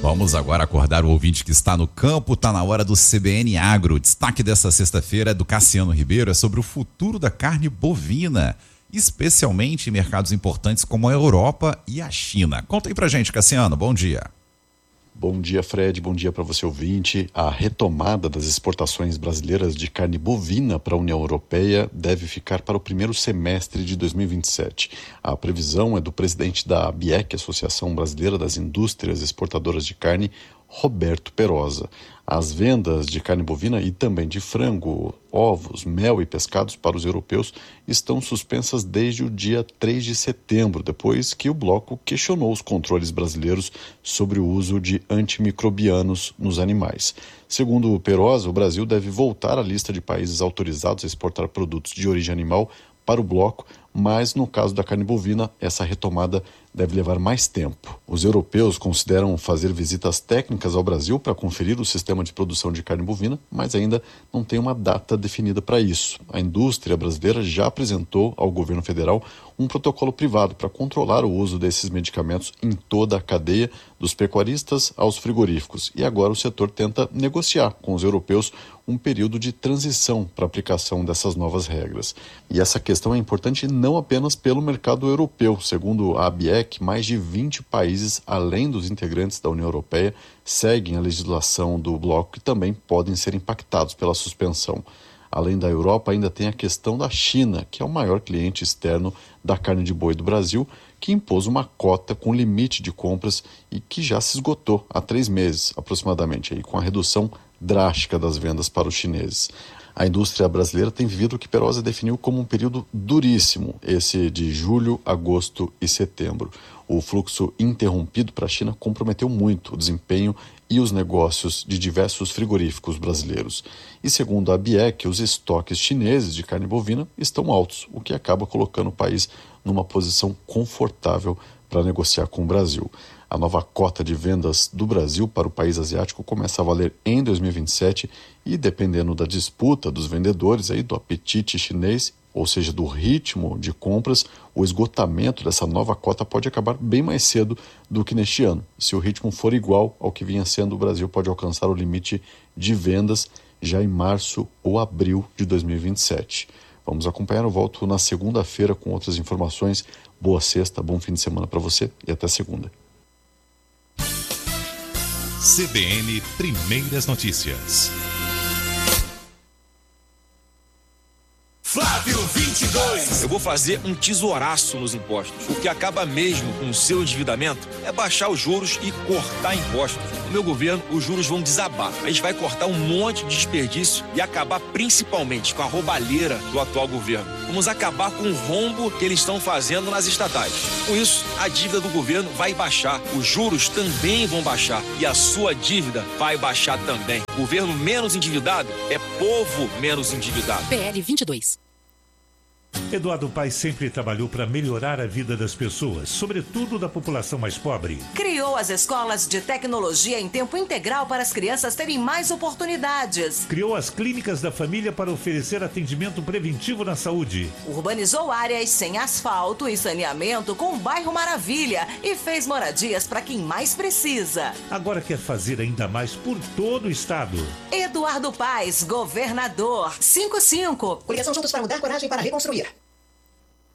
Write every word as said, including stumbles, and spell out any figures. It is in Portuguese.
Vamos agora acordar o ouvinte que está no campo, está na hora do C B N Agro. O destaque dessa sexta-feira é do Cassiano Ribeiro, é sobre o futuro da carne bovina, especialmente em mercados importantes como a Europa e a China. Conta aí pra gente, Cassiano, bom dia. Bom dia, Fred, bom dia para você ouvinte. A retomada das exportações brasileiras de carne bovina para a União Europeia deve ficar para o primeiro semestre de dois mil e vinte e sete. A previsão é do presidente da A B I E C, Associação Brasileira das Indústrias Exportadoras de Carne, Roberto Perosa. As vendas de carne bovina e também de frango, ovos, mel e pescados para os europeus estão suspensas desde o dia três de setembro, depois que o bloco questionou os controles brasileiros sobre o uso de antimicrobianos nos animais. Segundo o Perosa, o Brasil deve voltar à lista de países autorizados a exportar produtos de origem animal para o bloco, mas no caso da carne bovina, essa retomada deve levar mais tempo. Os europeus consideram fazer visitas técnicas ao Brasil para conferir o sistema de produção de carne bovina, mas ainda não tem uma data definida para isso. A indústria brasileira já apresentou ao governo federal um protocolo privado para controlar o uso desses medicamentos em toda a cadeia, dos pecuaristas aos frigoríficos. E agora o setor tenta negociar com os europeus um período de transição para a aplicação dessas novas regras. E essa questão é importante não apenas pelo mercado europeu. Segundo a A B I E C, mais de vinte países, além dos integrantes da União Europeia, seguem a legislação do bloco e também podem ser impactados pela suspensão. Além da Europa, ainda tem a questão da China, que é o maior cliente externo da carne de boi do Brasil, que impôs uma cota com limite de compras e que já se esgotou há três meses, aproximadamente, aí, com a redução drástica das vendas para os chineses. A indústria brasileira tem vivido o que Perosa definiu como um período duríssimo, esse de julho, agosto e setembro. O fluxo interrompido para a China comprometeu muito o desempenho e os negócios de diversos frigoríficos brasileiros. E segundo a B I E C, os estoques chineses de carne bovina estão altos, o que acaba colocando o país numa posição confortável para negociar com o Brasil. A nova cota de vendas do Brasil para o país asiático começa a valer em dois mil e vinte e sete e, dependendo da disputa dos vendedores, aí, do apetite chinês, ou seja, do ritmo de compras, o esgotamento dessa nova cota pode acabar bem mais cedo do que neste ano. Se o ritmo for igual ao que vinha sendo, o Brasil pode alcançar o limite de vendas já em março ou abril de dois mil e vinte e sete. Vamos acompanhar, eu volto na segunda-feira com outras informações. Boa sexta, bom fim de semana para você e até segunda. C B N Primeiras Notícias. Flávio vinte e dois. Eu vou fazer um tesouraço nos impostos. O que acaba mesmo com o seu endividamento é baixar os juros e cortar impostos. No meu governo, os juros vão desabar. A gente vai cortar um monte de desperdício e acabar principalmente com a roubalheira do atual governo. Vamos acabar com o rombo que eles estão fazendo nas estatais. Com isso, a dívida do governo vai baixar. Os juros também vão baixar. E a sua dívida vai baixar também. Governo menos endividado é povo menos endividado. P L vinte e dois. Eduardo Paes sempre trabalhou para melhorar a vida das pessoas, sobretudo da população mais pobre. Criou as escolas de tecnologia em tempo integral para as crianças terem mais oportunidades. Criou as clínicas da família para oferecer atendimento preventivo na saúde. Urbanizou áreas sem asfalto e saneamento com o bairro Maravilha e fez moradias para quem mais precisa. Agora quer fazer ainda mais por todo o estado. Eduardo Paes, governador. cinco cinco. Coligação Juntos para Mudar, Coragem para Reconstruir.